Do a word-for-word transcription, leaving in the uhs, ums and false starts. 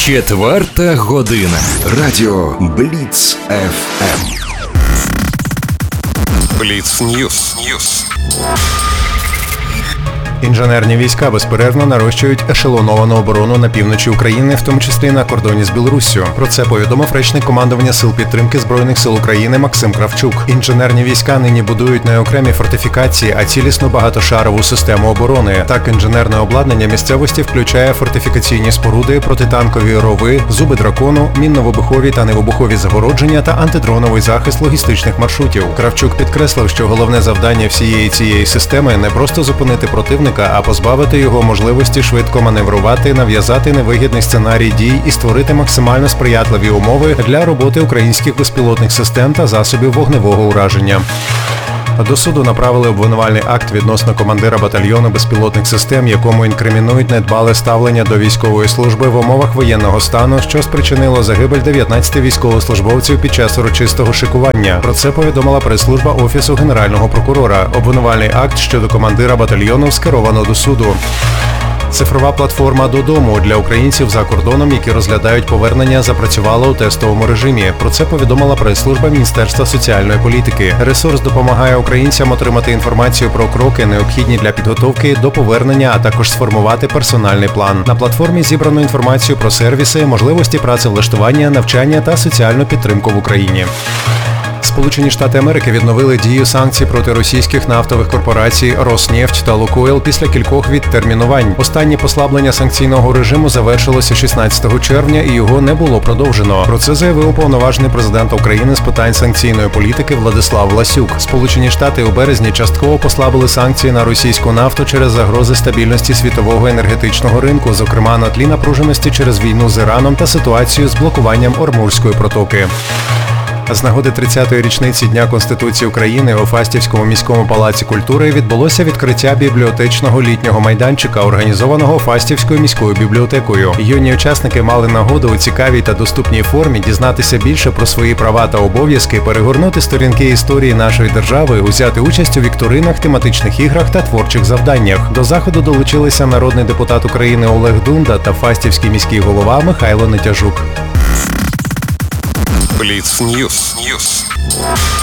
Четверта година. Радіо Бліц еф ем. Бліц Ньюс. Ньюс. Інженерні війська безперервно нарощують ешелоновану оборону на півночі України, в тому числі на кордоні з Білоруссю. Про це повідомив речник командування Сил підтримки Збройних сил України Максим Кравчук. Інженерні війська нині будують не окремі фортифікації, а цілісну багатошарову систему оборони. Так, інженерне обладнання місцевості включає фортифікаційні споруди, протитанкові рови, зуби дракону, мінно-вибухові та невибухові загородження та антидроновий захист логістичних маршрутів. Кравчук підкреслив, що головне завдання всієї цієї системи не просто зупинити противника, а позбавити його можливості швидко маневрувати, нав'язати невигідний сценарій дій і створити максимально сприятливі умови для роботи українських безпілотних систем та засобів вогневого ураження. До суду направили обвинувальний акт відносно командира батальйону безпілотних систем, якому інкримінують недбале ставлення до військової служби в умовах воєнного стану, що спричинило загибель дев'ятнадцяти військовослужбовців під час урочистого шикування. Про це повідомила прес-служба Офісу Генерального прокурора. Обвинувальний акт щодо командира батальйону скеровано до суду. Цифрова платформа «Додому» для українців за кордоном, які розглядають повернення, запрацювала у тестовому режимі. Про це повідомила прес-служба Міністерства соціальної політики. Ресурс допомагає українцям отримати інформацію про кроки, необхідні для підготовки до повернення, а також сформувати персональний план. На платформі зібрано інформацію про сервіси, можливості працевлаштування, навчання та соціальну підтримку в Україні. Сполучені Штати Америки відновили дію санкцій проти російських нафтових корпорацій «Роснефть» та «Лукойл» після кількох відтермінувань. Останнє послаблення санкційного режиму завершилося шістнадцятого червня і його не було продовжено. Про це заявив уповноважений президента України з питань санкційної політики Владислав Ласюк. Сполучені Штати у березні частково послабили санкції на російську нафту через загрози стабільності світового енергетичного ринку, зокрема на тлі напруженості через війну з Іраном та ситуацію з блокуванням Ормурської протоки. З нагоди тридцятої річниці Дня Конституції України у Фастівському міському палаці культури відбулося відкриття бібліотечного літнього майданчика, організованого Фастівською міською бібліотекою. Юні учасники мали нагоду у цікавій та доступній формі дізнатися більше про свої права та обов'язки, перегорнути сторінки історії нашої держави, узяти участь у вікторинах, тематичних іграх та творчих завданнях. До заходу долучилися народний депутат України Олег Дунда та Фастівський міський голова Михайло Нетяжук. Бліц Ньюс. Ньюс.